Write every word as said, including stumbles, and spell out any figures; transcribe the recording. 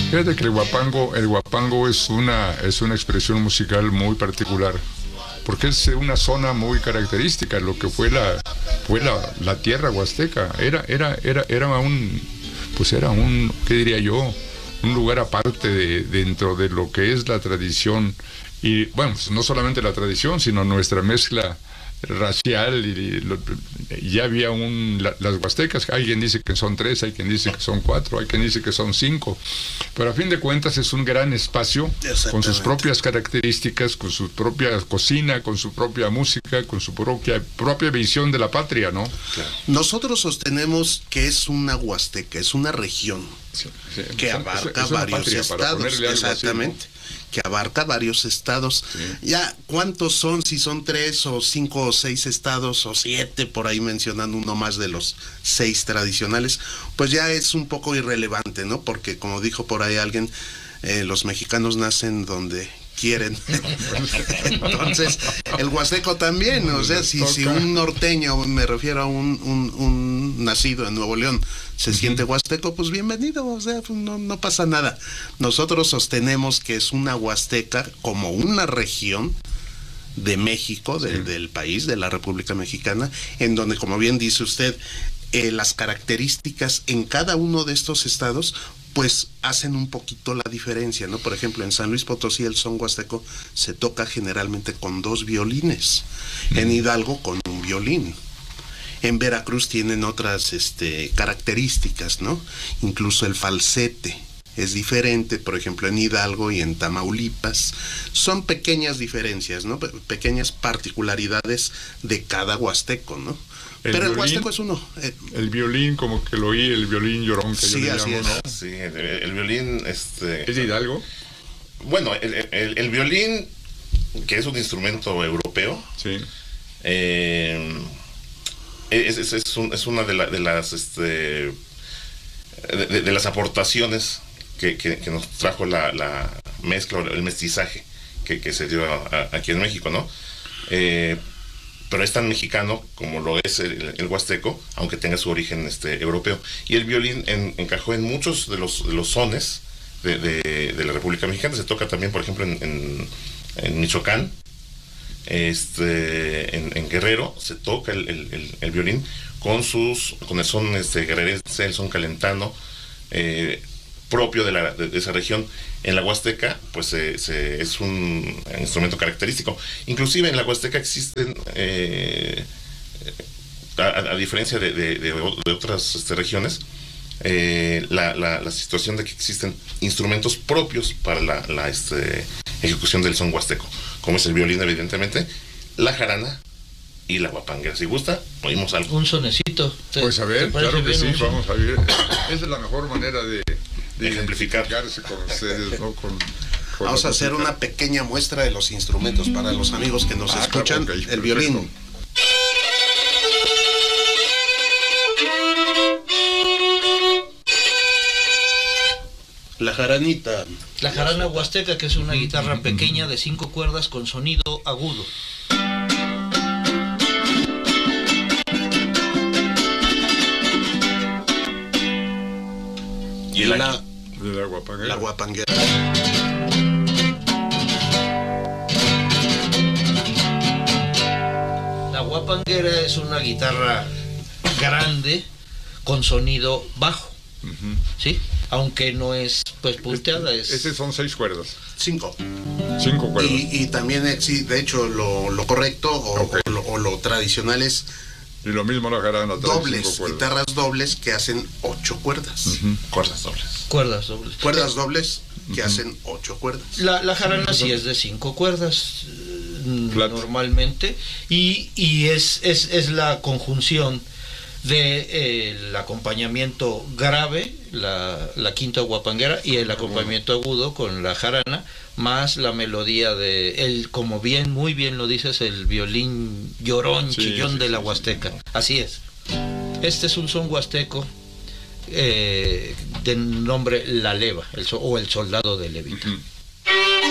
Fíjate que el guapango, el guapango es una, es una expresión musical muy particular, porque es una zona muy característica, lo que fue la, fue la, la tierra huasteca. Era, era, era, era un, pues era un, ¿qué diría yo? Un lugar aparte de, dentro de lo que es la tradición. Y bueno, pues no solamente la tradición, sino nuestra mezcla racial. Y, y lo, ya había un, la, las huastecas, hay quien dice que son tres, hay quien dice que son cuatro, hay quien dice que son cinco, pero a fin de cuentas es un gran espacio con sus propias características, con su propia cocina, con su propia música, con su propia, propia visión de la patria, ¿no? Claro. Nosotros sostenemos que es una huasteca, es una región sí, sí, que es, abarca es, es varios patria, estados, exactamente. Así, ¿no? Que abarca varios estados. Sí. Ya, ¿cuántos son? Si son tres o cinco o seis estados o siete, por ahí mencionando uno más de los seis tradicionales, pues ya es un poco irrelevante, ¿no? Porque como dijo por ahí alguien, eh, los mexicanos nacen donde quieren. Entonces, el huasteco también, o sea, si, si un norteño, me refiero a un, un, un nacido en Nuevo León, se uh-huh. siente huasteco, pues bienvenido, o sea, pues no, no pasa nada. Nosotros sostenemos que es una huasteca como una región de México, de, sí. del país, de la República Mexicana, en donde, como bien dice usted, eh, las características en cada uno de estos estados pues hacen un poquito la diferencia, ¿no? Por ejemplo, en San Luis Potosí el son huasteco se toca generalmente con dos violines, mm. en Hidalgo con un violín. En Veracruz tienen otras este, características, ¿no? Incluso el falsete es diferente, por ejemplo, en Hidalgo y en Tamaulipas. Son pequeñas diferencias, ¿no? Pe- pequeñas particularidades de cada huasteco, ¿no? El Pero violín, el huasteco es uno. Eh, el violín, como que lo oí, el violín llorón que sí, yo le así llamo, es. ¿no? Sí, el, el violín, este... ¿Es de Hidalgo? Bueno, el, el, el violín, que es un instrumento europeo, sí. eh, es, es, es, un, es una de, la, de las este, de, de, de las aportaciones que, que, que nos trajo la, la mezcla, el mestizaje que, que se dio a, a, aquí en México, ¿no? Eh, pero es tan mexicano como lo es el, el huasteco, aunque tenga su origen este, europeo. Y el violín en, encajó en muchos de los, de los sones de, de, de la República Mexicana. Se toca también, por ejemplo, en, en, en Michoacán, este, en, en Guerrero, se toca el, el, el, el violín con sus con el son este, guerrerense, el son calentano, eh, propio de, la, de, de esa región. En la Huasteca, pues eh, se, es un instrumento característico. Inclusive en la Huasteca existen, eh, a, a diferencia de, de, de, de otras este, regiones, eh, la, la, la situación de que existen instrumentos propios para la, la este, ejecución del son huasteco, como es el violín, evidentemente, la jarana y la guapanguera. Si gusta, oímos algo. Un sonecito. Pues a ver, claro que sí, vamos a ver. Esa es la mejor manera de... de ejemplificar con ustedes, ¿no? Con, con Vamos a hacer una pequeña muestra de los instrumentos para los amigos que nos ah, escuchan. Claro, okay, el perfecto. Violín. La jaranita. La jarana huasteca, que es una guitarra pequeña de cinco cuerdas con sonido agudo. Y la, de la guapanguera. La guapanguera. La guapanguera es una guitarra grande con sonido bajo, uh-huh. ¿sí? Aunque no es pues punteada. Este, es... este son seis cuerdas. Cinco. Cinco cuerdas. Y, y también, de hecho, lo, lo correcto o, okay. o, lo, o lo tradicional es y lo mismo la jarana, dobles, guitarras dobles que hacen ocho cuerdas. Uh-huh. Cuerdas dobles. Cuerdas dobles. Cuerdas dobles que uh-huh. hacen ocho cuerdas. La, la jarana sí es de cinco cuerdas Flat. normalmente y, y es, es, es la conjunción de eh, el acompañamiento grave, la, la quinta guapanguera, y el acompañamiento agudo con la jarana, más la melodía de el, como bien, muy bien lo dices, el violín llorón, sí, chillón sí, de la huasteca. Sí, sí. Así es. Este es un son huasteco eh, de nombre La Leva, el, o el soldado de Levita. Uh-huh.